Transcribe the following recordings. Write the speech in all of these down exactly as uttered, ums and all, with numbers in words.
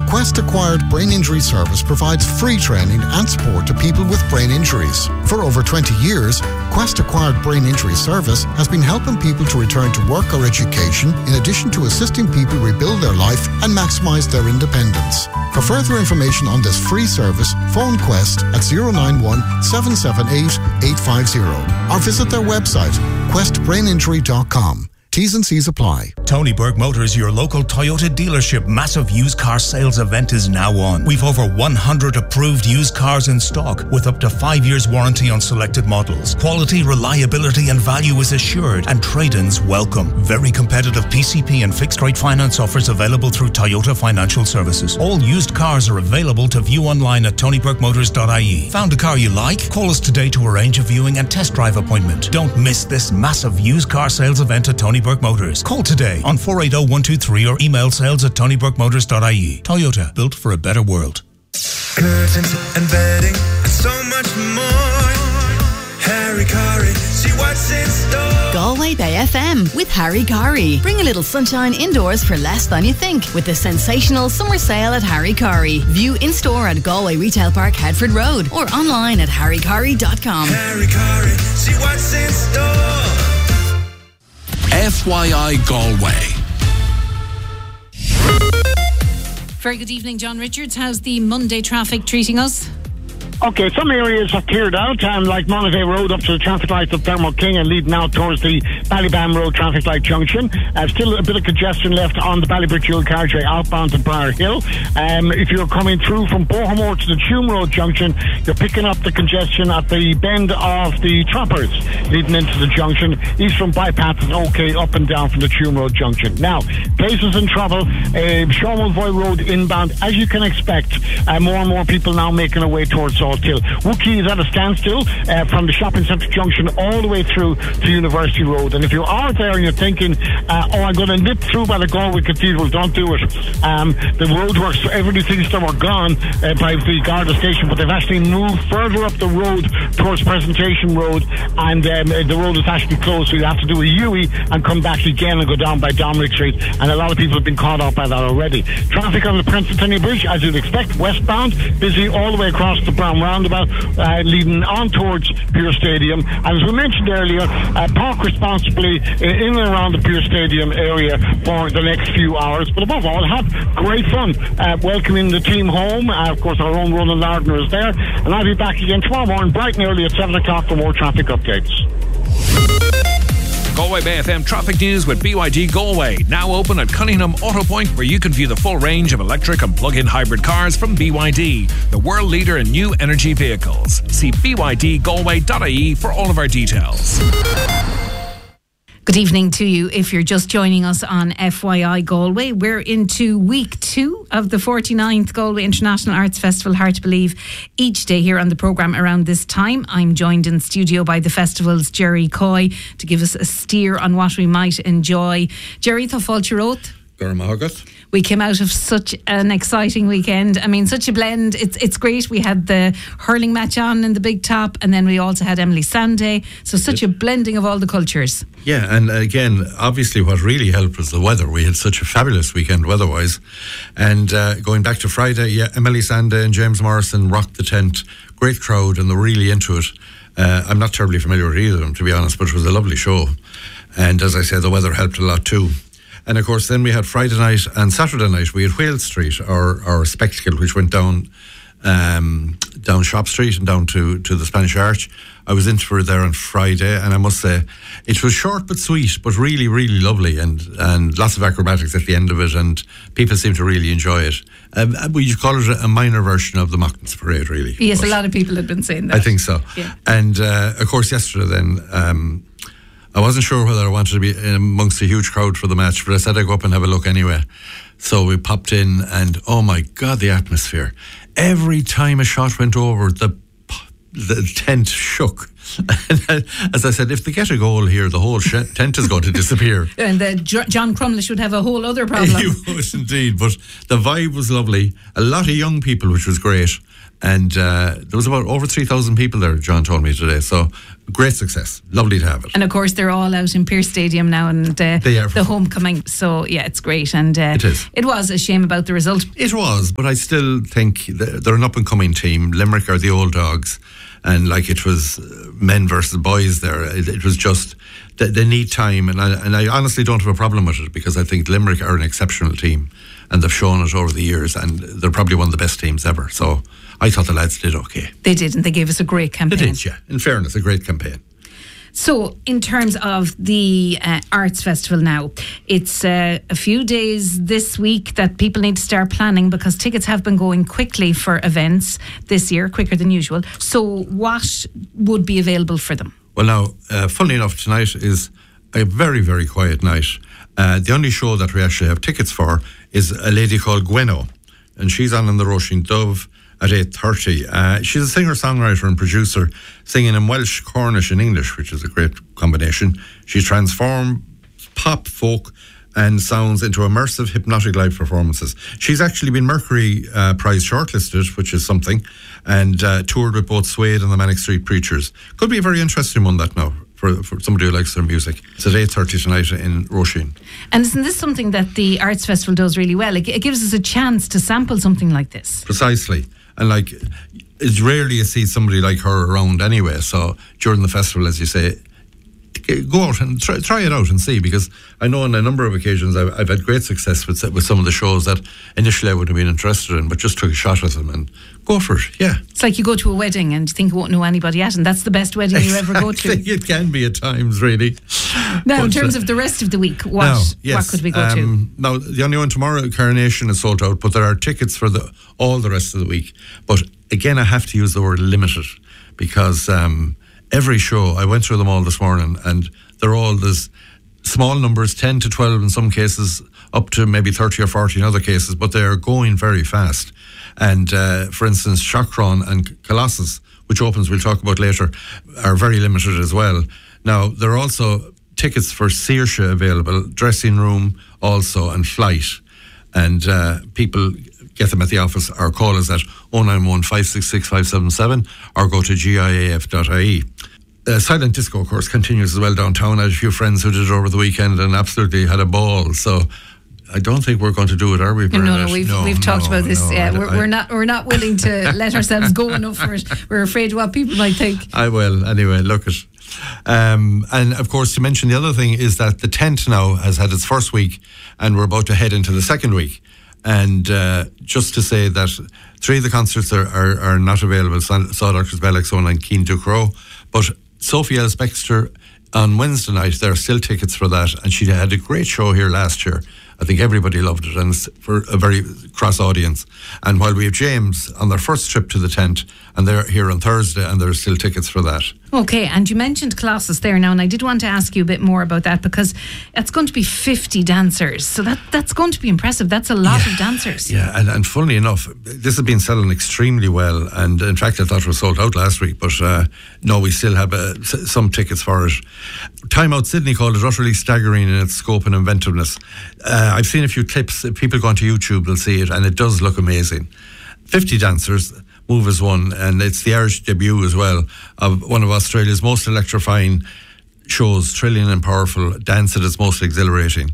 Quest Acquired Brain Injury Service provides free training and support to people with brain injuries. For over twenty years, Quest Acquired Brain Injury Service has been helping people to return to work or education, in addition to assisting people rebuild their life and maximise their independence. For further information on this free service, phone Quest at zero nine one, seven seven eight, eight five zero or visit their website, quest brain injury dot com. T's and C's apply. Tony Burke Motors, your local Toyota dealership massive used car sales event is now on. We've over one hundred approved used cars in stock with up to five years warranty on selected models. Quality, reliability and value is assured and trade-ins welcome. Very competitive P C P and fixed rate finance offers available through Toyota Financial Services. All used cars are available to view online at tony burke motors dot I E. Found a car you like? Call us today to arrange a viewing and test drive appointment. Don't miss this massive used car sales event at Tony Burke Motors. Call today on four eight zero, one two three or email sales at tony burke motors dot I E. Toyota, built for a better world. Curtains and bedding and so much more. Harry Curry, see what's in store. Galway Bay F M with Harry Curry. Bring a little sunshine indoors for less than you think with the sensational summer sale at Harry Curry. View in store at Galway Retail Park, Headford Road, or online at harry curry dot com. Harry Curry, see what's in store. F Y I Galway. Very good evening, John Richards. How's the Monday traffic treating us? Okay, some areas have cleared out, um, like Monavey Road up to the traffic lights of Dermot King and leading out towards the Ballybam Road traffic light junction. Uh, still a bit of congestion left on the Ballybridge Dual Carriageway outbound to Briar Hill. Um, if you're coming through from Bohermore to the Tume Road junction, you're picking up the congestion at the bend of the Trappers leading into the junction. Eastern bypass is okay up and down from the Tume Road junction. Now, places in trouble, uh, Shawmulvoy Road inbound, as you can expect, uh, more and more people now making their way towards Hill. Wookey is at a standstill uh, from the shopping centre junction all the way through to University Road. And if you are there and you're thinking, uh, oh, I'm going to nip through by the Galway Cathedral, don't do it. Um, the roadworks, everybody thinks they were gone uh, by the Garda station, but they've actually moved further up the road towards Presentation Road, and um, the road is actually closed, so you have to do a U-E and come back again and go down by Dominic Street. And a lot of people have been caught up by that already. Traffic on the Prince Anthony Bridge, as you'd expect, westbound, busy all the way across the Brown Roundabout, uh, leading on towards Pearse Stadium. And as we mentioned earlier, uh, park responsibly in and around the Pearse Stadium area for the next few hours. But above all, have great fun uh, welcoming the team home. Uh, of course, our own Ronan Lardner is there. And I'll be back again tomorrow morning, bright and early at seven o'clock for more traffic updates. Galway Bay F M traffic news with B Y D Galway. Now open at Cunningham Auto Point, where you can view the full range of electric and plug-in hybrid cars from B Y D, the world leader in new energy vehicles. See b y d galway dot I E for all of our details. Good evening to you. If you're just joining us on F Y I Galway, we're into week two of the forty-ninth Galway International Arts Festival, hard to believe, each day here on the programme around this time. I'm joined in studio by the festival's Jerry Coy to give us a steer on what we might enjoy. Jerry, tá fáilte rót? We came out of such an exciting weekend. I mean, such a blend. It's it's great. We had the hurling match on in the big top, and then we also had Emily Sandé. So such a blending of all the cultures. Yeah, and again, obviously what really helped was the weather. We had such a fabulous weekend weather-wise. And uh, going back to Friday, yeah, Emily Sandé and James Morrison rocked the tent. Great crowd, and they're really into it. Uh, I'm not terribly familiar with either of them, to be honest, but it was a lovely show. And as I said, the weather helped a lot too. And of course, then we had Friday night and Saturday night. We had Whale Street, our, our spectacle, which went down um, down Shop Street and down to, to the Spanish Arch. I was into it there on Friday, and I must say, it was short but sweet, but really, really lovely, and, and lots of acrobatics at the end of it, and people seem to really enjoy it. Um, we call it a minor version of the Mockness Parade, really. Yes, but a lot of people had been saying that. I think so. Yeah. And uh, of course, yesterday then, um, I wasn't sure whether I wanted to be amongst a huge crowd for the match, but I said I'd go up and have a look anyway. So we popped in, and oh my God, the atmosphere. Every time a shot went over, the the tent shook. As I said, if they get a goal here, the whole sh- tent is going to disappear. And the J- John Crumlish would have a whole other problem. He would indeed, but the vibe was lovely. A lot of young people, which was great. And uh, there was about over three thousand people there, John told me today. So great success. Lovely to have it. And of course, they're all out in Pierce Stadium now, and uh, they are the homecoming. So yeah, it's great. And uh, it is. It was a shame about the result. It was, but I still think they're an up-and-coming team. Limerick are the old dogs. And like it was men versus boys there. It, it was just, they, they need time. And I, and I honestly don't have a problem with it, because I think Limerick are an exceptional team. And they've shown it over the years. And they're probably one of the best teams ever. So I thought the lads did okay. They did, and they gave us a great campaign. They did, yeah. In fairness, a great campaign. So, in terms of the uh, Arts Festival now, it's uh, a few days this week that people need to start planning, because tickets have been going quickly for events this year, quicker than usual. So, what would be available for them? Well, now, uh, funnily enough, tonight is a very, very quiet night. Uh, the only show that we actually have tickets for is a lady called Gweno, and she's on in the Roisin Dove at eight thirty. Uh, she's a singer-songwriter and producer, singing in Welsh, Cornish and English, which is a great combination. She transformed pop, folk and sounds into immersive, hypnotic live performances. She's actually been Mercury uh, Prize shortlisted, which is something, and uh, toured with both Suede and the Manic Street Preachers. Could be a very interesting one, that now, for, for somebody who likes their music. It's at eight thirty tonight in Roisin. And isn't this something that the Arts Festival does really well? It, it gives us a chance to sample something like this. Precisely. And like, it's rarely you see somebody like her around anyway. So during the festival, as you say, go out and try, try it out and see, because I know on a number of occasions I've, I've had great success with with some of the shows that initially I wouldn't have been interested in, but just took a shot at them and go for it. Yeah, it's like you go to a wedding and you think you won't know anybody at, and that's the best wedding exactly. you ever go to. It can be at times, really. Now, but, in terms uh, of the rest of the week, what now, yes, what could we go um, to? Now, the only one tomorrow, Coronation, is sold out, but there are tickets for the all the rest of the week. But again, I have to use the word limited, because um, every show, I went through them all this morning, and they're all, there's small numbers, ten to twelve in some cases, up to maybe thirty or forty in other cases, but they're going very fast. And uh, for instance, Chakron and Colossus, which opens, we'll talk about later, are very limited as well. Now, there are also tickets for Saoirse available, dressing room also, and flight. And uh, people get them at the office or call us at oh nine one, five six six, five seven seven or go to G I A F dot I E. Uh, Silent Disco, of course, continues as well downtown. I had a few friends who did it over the weekend and absolutely had a ball. So I don't think we're going to do it, are we, Bernadette? No, no, we've no, we've talked no, about this. No, yeah, I, we're, I, we're not we're not willing to let ourselves go enough for it. We're afraid of what people might think. I will anyway. Look at. Um, and of course, to mention the other thing is that the tent now has had its first week, and we're about to head into the second week. And uh, just to say that three of the concerts are, are, are not available: Saw Doctors Bellexone and Keen Ducrow. But Sophie Ellis-Bextor on Wednesday night, there are still tickets for that, and she had a great show here last year. I think everybody loved it, and it's for a very cross audience. And while we have James on their first trip to the tent, and they're here on Thursday, and there are still tickets for that. Okay, and you mentioned Colossus there now, and I did want to ask you a bit more about that, because it's going to be fifty dancers, so that that's going to be impressive. That's a lot yeah, of dancers. Yeah, and, and funnily enough, this has been selling extremely well, and in fact I thought it was sold out last week, but uh, no, we still have uh, s- some tickets for it. Time Out Sydney called it utterly staggering in its scope and inventiveness. Uh, I've seen a few clips. People go onto YouTube, they'll see it, and it does look amazing. fifty dancers, Move as one, and it's the Irish debut as well of one of Australia's most electrifying shows, thrilling and powerful, dance at its most exhilarating.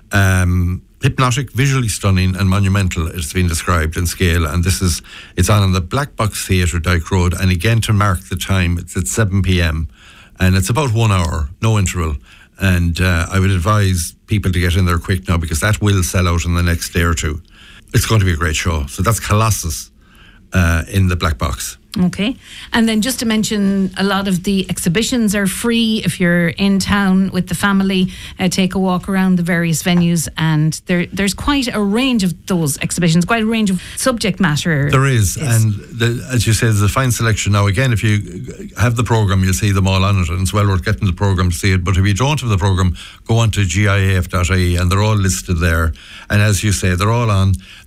Um, hypnotic, visually stunning and monumental, it's been described in scale, and this is, it's on in the Black Box Theatre, Dyke Road, and again to mark the time, it's at seven p.m, and it's about one hour, no interval. And uh, I would advise people to get in there quick now, because that will sell out in the next day or two. It's going to be a great show. So that's Colossus uh, in the Black Box. Okay. And then just to mention, a lot of the exhibitions are free if you're in town with the family. Uh, take a walk around the various venues, and there, there's quite a range of those exhibitions, quite a range of subject matter. There is, yes. And the, as you say, there's a fine selection. Now again, if you have the programme, you'll see them all on it, and it's well worth getting the programme to see it. But if you don't have the programme, go on to G I A F dot I E, and they're all listed there. And as you say, they're all on.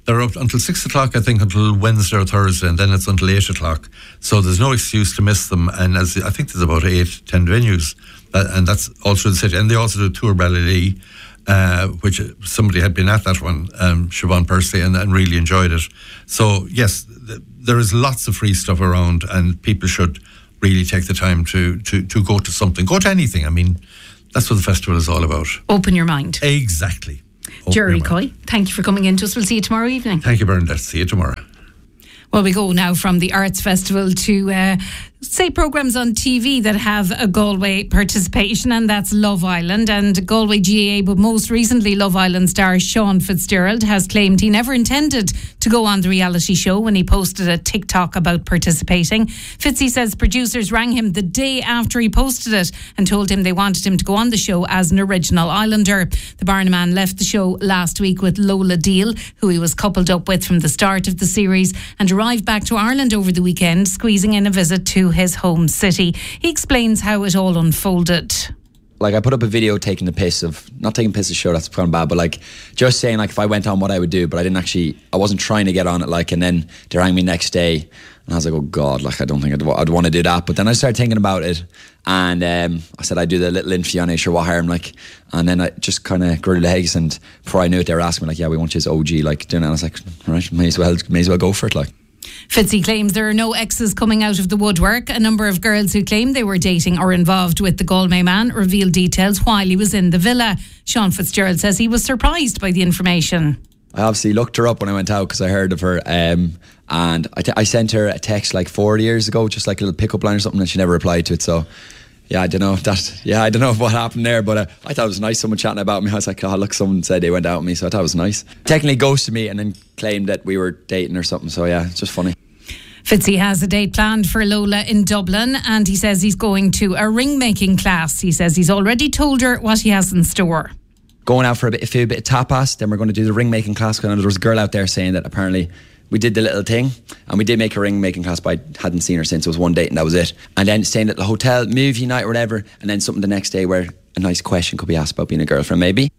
They're up until six o'clock, I think, until Wednesday or Thursday, and then it's until eight o'clock. So there's no excuse to miss them. And as I think there's about eight, ten venues, uh, and that's all through the city. And they also do Tour Ballylee, uh, which somebody had been at that one, um, Siobhan Percy, and, and really enjoyed it. So yes, th- there is lots of free stuff around, and people should really take the time to, to, to go to something, go to anything. I mean, that's what the festival is all about. Open your mind. Exactly. Open Jerry your mind. Coy, thank you for coming in to us. We'll see you tomorrow evening. Thank you, Bernadette. See you tomorrow. Well, we go now from the Arts Festival to, uh, say, programmes on T V that have a Galway participation, and that's Love Island. And Galway G A A, but most recently Love Island star Sean Fitzgerald has claimed he never intended to go on the reality show when he posted a TikTok about participating. Fitzy says producers rang him the day after he posted it and told him they wanted him to go on the show as an original Islander. The Barnaman left the show last week with Lola Deal, who he was coupled up with from the start of the series, and arrived back to Ireland over the weekend, squeezing in a visit to his home city. He explains how it all unfolded. Like, I put up a video taking the piss of, not taking piss of show, that's kind of bad, but like just saying like if I went on what I would do, but I didn't actually, I wasn't trying to get on it, like, and then they rang me next day and I was like, oh God, like I don't think I'd, I'd want to do that. But then I started thinking about it, and um, I said I'd do the little interview on Sure What Harm, like, and then I just kind of grew legs, and before I knew it they were asking me like, yeah, we want you as O G, like doing it. And I was like, all right, may as well, may as well go for it, like. Fitzy claims there are no exes coming out of the woodwork. A number of girls who claim they were dating or involved with the Galway man revealed details while he was in the villa. Sean Fitzgerald says he was surprised by the information. I obviously looked her up when I went out because I heard of her, um, and I, t- I sent her a text like four years ago, just like a little pickup line or something, and she never replied to it. So yeah, I don't know that. Yeah, I don't know what happened there, but uh, I thought it was nice. Someone chatting about me. I was like, oh look, someone said they went out with me, so I thought it was nice. Technically ghosted me and then claimed that we were dating or something. So yeah, it's just funny. Fitzy has a date planned for Lola in Dublin, and he says he's going to a ring making class. He says he's already told her what he has in store. Going out for a bit, a few bit of tapas, then we're going to do the ring making class. There was a girl out there saying that apparently we did the little thing, and we did make a ring making class, but I hadn't seen her since. It was one date and that was it. And then staying at the hotel, movie night or whatever, and then something the next day where a nice question could be asked about being a girlfriend maybe.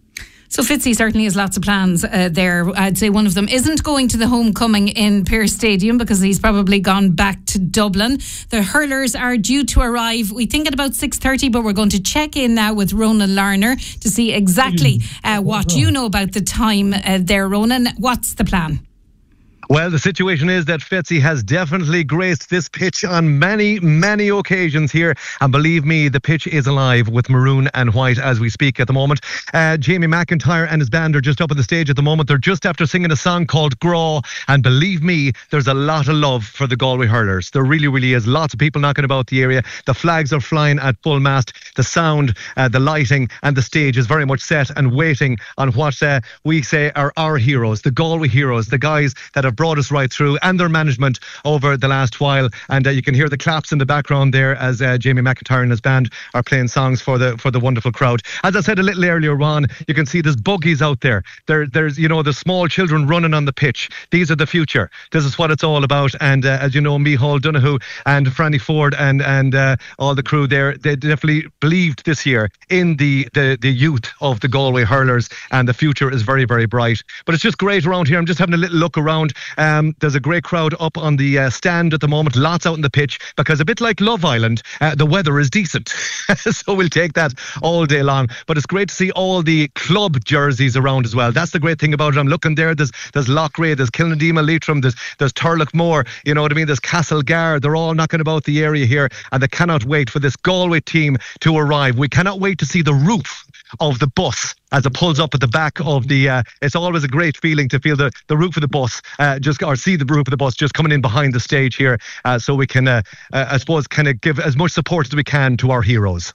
So Fitzy certainly has lots of plans uh, there. I'd say one of them isn't going to the homecoming in Pearse Stadium because he's probably gone back to Dublin. The hurlers are due to arrive, we think, at about six thirty, but we're going to check in now with Ronan Larner to see exactly uh, what you know about the time uh, there, Ronan. What's the plan? Well, the situation is that Fitzy has definitely graced this pitch on many, many occasions here. And believe me, the pitch is alive with maroon and white as we speak at the moment. Uh, Jamie McIntyre and his band are just up on the stage at the moment. They're just after singing a song called Graw. And believe me, there's a lot of love for the Galway hurlers. There really, really is. Lots of people knocking about the area. The flags are flying at full mast. The sound, uh, the lighting and the stage is very much set and waiting on what uh, we say are our heroes, the Galway heroes, the guys that have brought us right through, and their management over the last while. And uh, you can hear the claps in the background there as uh, Jamie McIntyre and his band are playing songs for the for the wonderful crowd. As I said a little earlier on, you can see there's buggies out there. There there's you know the small children running on the pitch. These are the future. This is what it's all about. And uh, as you know, Micheál Donoghue and Franny Ford and and uh, all the crew there, they definitely believed this year in the, the the youth of the Galway hurlers, and the future is very, very bright. But it's just great around here. I'm just having a little look around. Um, there's a great crowd up on the uh, stand at the moment, lots out on the pitch, because a bit like Love Island, uh, the weather is decent. So we'll take that all day long. But it's great to see all the club jerseys around as well. That's the great thing about it. I'm looking there, there's there's Loughrea, there's Kilnadima Leitrim, there's, there's Turlockmore, you know what I mean, there's Castlegar. They're all knocking about the area here, and they cannot wait for this Galway team to arrive. We cannot wait to see the roof of the bus as it pulls up at the back of the uh, it's always a great feeling to feel the, the roof of the bus uh, just or see the roof of the bus just coming in behind the stage here, uh, so we can uh, uh, I suppose kind of give as much support as we can to our heroes.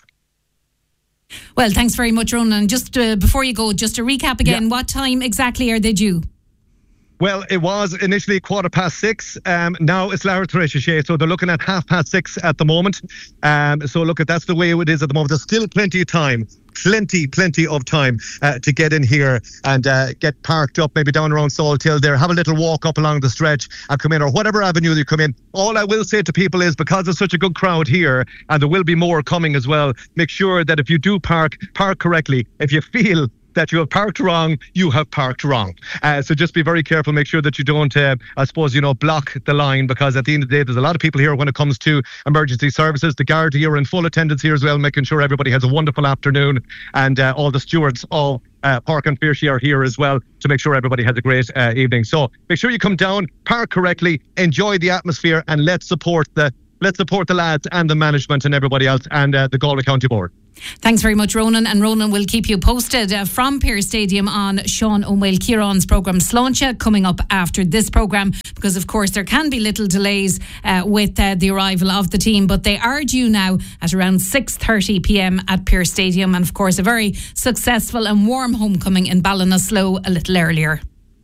Well, thanks very much, Ronan. Just uh, before you go, just to recap again, yeah. What time exactly are they due? Well, it was initially quarter past six. Um, now it's Lara Theresa, so they're looking at half past six at the moment. Um, so look, at that's the way it is at the moment. There's still plenty of time. Plenty, plenty of time uh, to get in here and uh, get parked up, maybe down around Salt Hill there. Have a little walk up along the stretch and come in, or whatever avenue you come in. All I will say to people is, because there's such a good crowd here, and there will be more coming as well, make sure that if you do park, park correctly. If you feel that you have parked wrong, you have parked wrong. Uh, so just be very careful. Make sure that you don't, uh, I suppose, you know, block the line, because at the end of the day, there's a lot of people here when it comes to emergency services. The Gardaí are in full attendance here as well, making sure everybody has a wonderful afternoon, and uh, all the stewards, all uh, Park and Faoirse are here as well to make sure everybody has a great uh, evening. So make sure you come down, park correctly, enjoy the atmosphere, and let's support the let's support the lads and the management and everybody else, and uh, the Galway County Board. Thanks very much, Ronan. And Ronan will keep you posted uh, from Pearse Stadium on Sean O'Mail Kieran's programme Sláinte coming up after this programme, because of course there can be little delays uh, with uh, the arrival of the team, but they are due now at around six thirty p m at Pearse Stadium, and of course a very successful and warm homecoming in Ballinasloe a little earlier.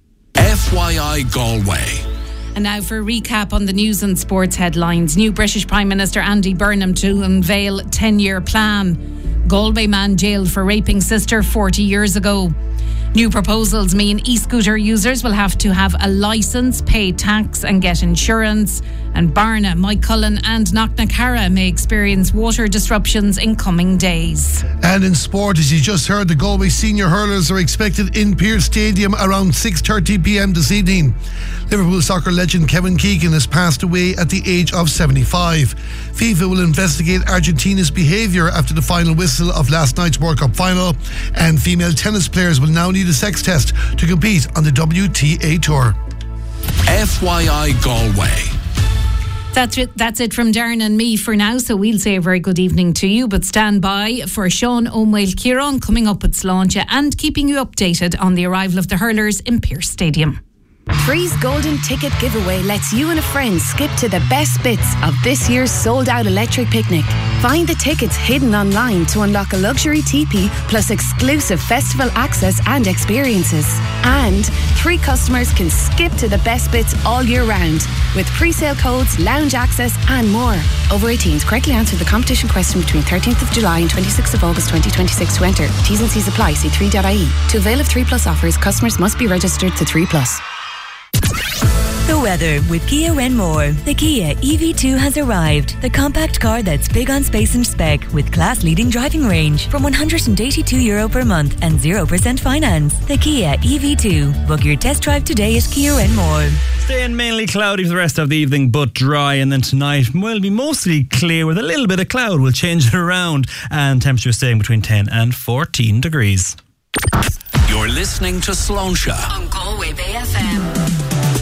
F Y I Galway. And now for a recap on the news and sports headlines. New British Prime Minister Andy Burnham to unveil ten-year plan. Galway man jailed for raping sister forty years ago. New proposals mean e-scooter users will have to have a licence, pay tax and get insurance. And Barna, Mike Cullen and Knocknacarra may experience water disruptions in coming days. And in sport, as you just heard, the Galway senior hurlers are expected in Pearse Stadium around six thirty p m this evening. Liverpool soccer legend Kevin Keegan has passed away at the age of seventy-five. FIFA will investigate Argentina's behaviour after the final whistle of last night's World Cup final. And female tennis players will now need a sex test to compete on the W T A Tour. F Y I Galway. That's it, that's it from Darren and me for now, so we'll say a very good evening to you, but stand by for Sean O'Mail Kieran coming up at Sláinte and keeping you updated on the arrival of the hurlers in Pearse Stadium. Free's Golden Ticket Giveaway lets you and a friend skip to the best bits of this year's sold-out electric picnic. Find the tickets hidden online to unlock a luxury teepee plus exclusive festival access and experiences. And three customers can skip to the best bits all year round with pre-sale codes, lounge access and more. Over eighteens, correctly answer the competition question between thirteenth of July and twenty-sixth of August twenty twenty-six to enter. T's and C's apply. See three dot I E. To avail of three plus offers, customers must be registered to three plus. The weather with Kia Renmore. The Kia E V two has arrived. The compact car that's big on space and spec with class-leading driving range from one hundred eighty-two euro per month and zero percent finance. The Kia E V two. Book your test drive today at Kia Renmore. Staying mainly cloudy for the rest of the evening, but dry, and then tonight will be mostly clear with a little bit of cloud. We'll change it around, and temperatures staying between ten and fourteen degrees. You're listening to Sláinte on Galway Bay F M.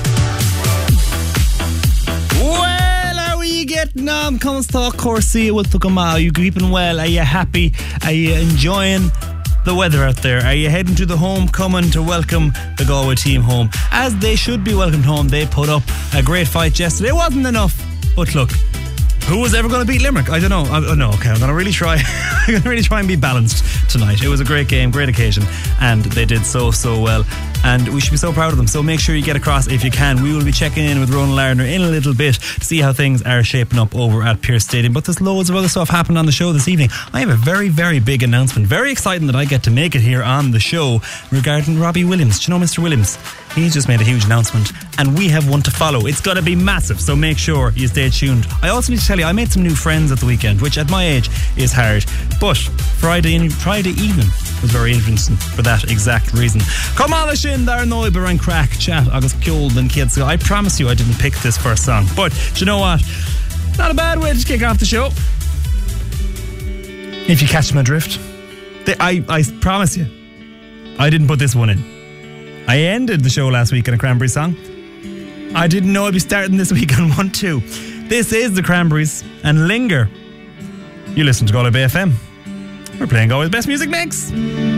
Well, how are you getting on? Come talk, Corsi. What's looking mal? Are you keeping well? Are you happy? Are you enjoying the weather out there? Are you heading to the homecoming to welcome the Galway team home? As they should be welcomed home. They put up a great fight yesterday. It wasn't enough, but look, who was ever going to beat Limerick? I don't know. I, no, okay, I'm going to really try. I'm going to really try and be balanced tonight. It was a great game, great occasion, and they did so, so well. And we should be so proud of them. So make sure you get across if you can. We will be checking in with Ronan Lardner in a little bit to see how things are shaping up over at Pearse Stadium. But there's loads of other stuff happening on the show this evening. I have a very, very big announcement. Very exciting that I get to make it here on the show regarding Robbie Williams. Do you know Mister Williams? He's just made a huge announcement, and we have one to follow. It's going to be massive, so make sure you stay tuned. I also need to tell you, I made some new friends at the weekend, which at my age is hard. But Friday Friday evening was very interesting for that exact reason. Come on, Shin, there no and crack chat August Kjol and kids. I promise you I didn't pick this first song, but do you know what? Not a bad way to kick off the show. If you catch my drift, they, I, I promise you, I didn't put this one in. I ended the show last week on a Cranberry song. I didn't know I'd be starting this week on one too. This is the Cranberries and Linger. You listen to Galway Bay F M. We're playing Galway's best music mix.